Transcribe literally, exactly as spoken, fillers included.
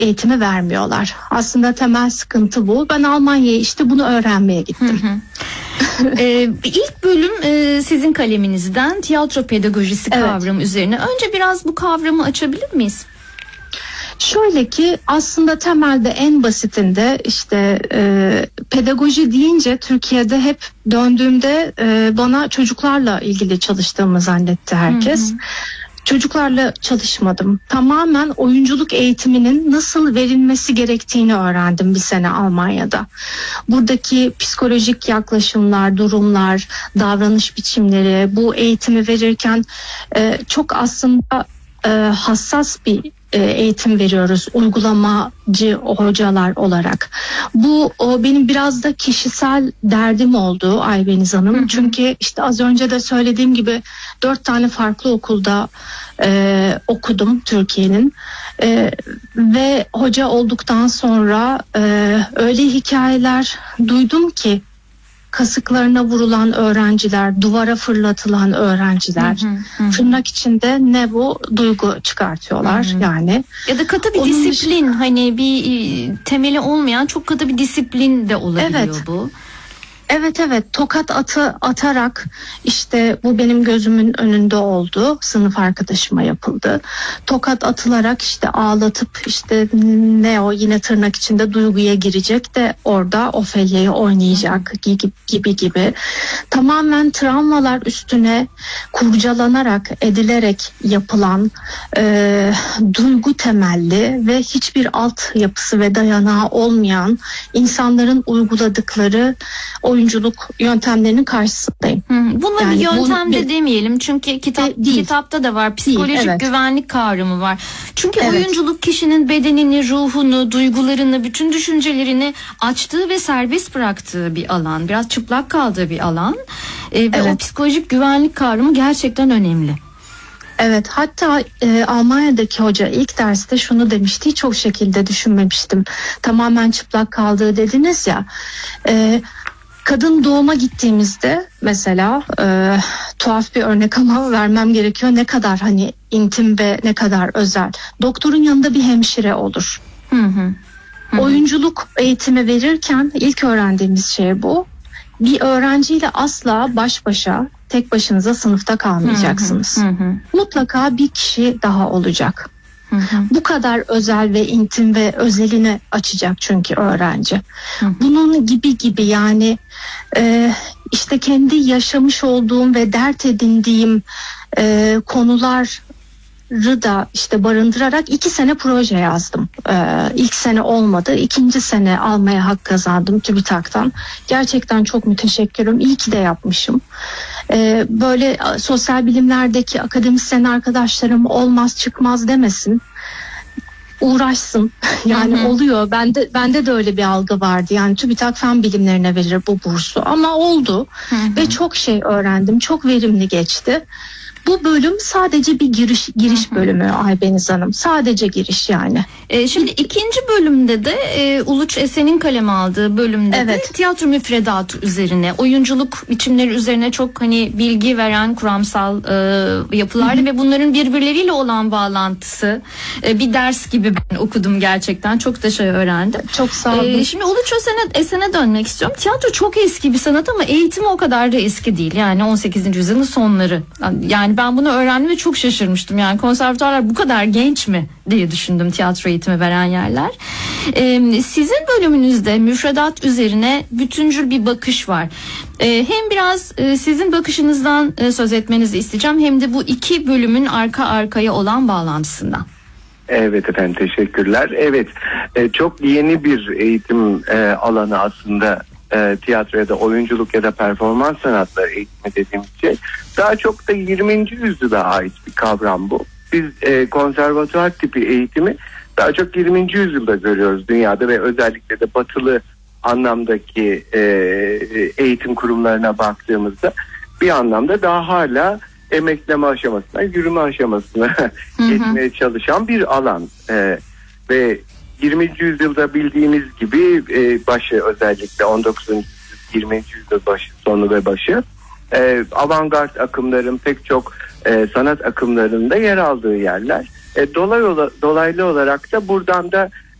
eğitimi vermiyorlar. Aslında temel sıkıntı bu. Ben Almanya'ya işte bunu öğrenmeye gittim. Hı hı. ee, ilk bölüm e, sizin kaleminizden tiyatro pedagojisi evet. kavramı üzerine. Önce biraz bu kavramı açabilir miyiz? Şöyle ki aslında temelde en basitinde işte e, pedagoji deyince Türkiye'de hep döndüğümde e, bana çocuklarla ilgili çalıştığımı zannetti herkes. Hı hı. Çocuklarla çalışmadım. Tamamen oyunculuk eğitiminin nasıl verilmesi gerektiğini öğrendim bir sene Almanya'da. Buradaki psikolojik yaklaşımlar, durumlar, davranış biçimleri, bu eğitimi verirken e, çok aslında e, hassas bir eğitim veriyoruz uygulamacı hocalar olarak. Bu o benim biraz da kişisel derdim oldu Aybeniz Hanım. Hı hı. Çünkü işte az önce de söylediğim gibi dört tane farklı okulda e, okudum Türkiye'nin e, ve hoca olduktan sonra e, öyle hikayeler duydum ki kasıklarına vurulan öğrenciler, duvara fırlatılan öğrenciler, hı hı, hı. tırnak içinde ne bu duygu çıkartıyorlar hı hı. yani. Ya da katı bir Onun disiplin için... hani bir temeli olmayan çok katı bir disiplin de olabiliyor evet. bu. Evet evet tokat atı atarak işte bu benim gözümün önünde oldu, sınıf arkadaşıma yapıldı. Tokat atılarak işte ağlatıp işte ne o yine tırnak içinde duyguya girecek de orada Ofelia'yı oynayacak gibi gibi gibi. Tamamen travmalar üstüne kurcalanarak edilerek yapılan e, duygu temelli ve hiçbir alt yapısı ve dayanağı olmayan insanların uyguladıkları o oyunculuk yöntemlerinin karşısındayım. Buna yani bir yöntem de demeyelim çünkü kitap de, kitapta da var psikolojik değil, evet. güvenlik kavramı var. Çünkü evet. oyunculuk kişinin bedenini, ruhunu, duygularını, bütün düşüncelerini açtığı ve serbest bıraktığı bir alan, biraz çıplak kaldığı bir alan ee, ve evet. o psikolojik güvenlik kavramı gerçekten önemli. Evet, hatta e, Almanya'daki hoca ilk derste şunu demişti, hiç o şekilde düşünmemiştim. Tamamen çıplak kaldığı dediniz ya. E, Kadın doğuma gittiğimizde mesela e, tuhaf bir örnek ama vermem gerekiyor. Ne kadar hani intim ve ne kadar özel. Doktorun yanında bir hemşire olur. Hı hı. Hı. Oyunculuk eğitimi verirken ilk öğrendiğimiz şey bu. Bir öğrenciyle asla baş başa, tek başınıza sınıfta kalmayacaksınız. Hı hı. Hı. Mutlaka bir kişi daha olacak. Hı hı. Bu kadar özel ve intim ve özelini açacak çünkü öğrenci. Hı hı. Bunun gibi gibi yani e, işte kendi yaşamış olduğum ve dert edindiğim e, konuları da işte barındırarak iki sene proje yazdım. E, ilk sene olmadı, ikinci sene almaya hak kazandım TÜBİTAK'tan. Gerçekten çok müteşekkirim. İyi ki de yapmışım. Ee, böyle sosyal bilimlerdeki akademisyen arkadaşlarım olmaz çıkmaz demesin, uğraşsın yani hı hı. oluyor. Bende bende de öyle bir algı vardı yani TÜBİTAK fen bilimlerine verir bu bursu ama oldu hı hı. ve çok şey öğrendim, çok verimli geçti. Bu bölüm sadece bir giriş giriş bölümü Aybeniz Hanım. Sadece giriş yani. E, şimdi ikinci bölümde de e, Uluç Esen'in kaleme aldığı bölümde evet. de tiyatro müfredatı üzerine, oyunculuk biçimleri üzerine çok hani bilgi veren kuramsal e, yapılardı ve bunların birbirleriyle olan bağlantısı e, bir ders gibi ben okudum gerçekten. Çok da şey öğrendim. Çok sağ olun. E, şimdi Uluç Esen'e, Esen'e dönmek istiyorum. Tiyatro çok eski bir sanat ama eğitimi o kadar da eski değil. Yani on sekizinci yüzyılın sonları. Yani ben bunu öğrendim ve çok şaşırmıştım. Yani konservatuarlar bu kadar genç mi diye düşündüm, tiyatro eğitimi veren yerler. Ee, sizin bölümünüzde müfredat üzerine bütüncül bir bakış var. Ee, hem biraz e, sizin bakışınızdan e, söz etmenizi isteyeceğim hem de bu iki bölümün arka arkaya olan bağlantısından. Evet efendim, teşekkürler. Evet, e, çok yeni bir eğitim e, alanı aslında. E, tiyatro ya da oyunculuk ya da performans sanatları eğitimi dediğimiz şey daha çok da yirminci yüzyıla ait bir kavram bu. Biz e, konservatuvar tipi eğitimi daha çok yirminci yüzyılda görüyoruz dünyada ve özellikle de batılı anlamdaki e, eğitim kurumlarına baktığımızda bir anlamda daha hala emekleme aşamasına, yürüme aşamasına geçmeye çalışan bir alan e, ve yirminci yüzyılda bildiğimiz gibi e, başı, özellikle on dokuzuncu yirminci yüzyıl başı, sonu ve başı e, avantgard akımların pek çok e, sanat akımlarında yer aldığı yerler. E, dolay ola, dolaylı olarak da buradan da